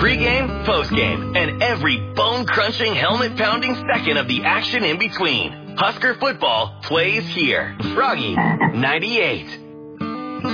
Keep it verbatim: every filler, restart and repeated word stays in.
Pre-game, post-game, and every bone-crunching, helmet-pounding second of the action in between. Husker football plays here. Froggy ninety-eight.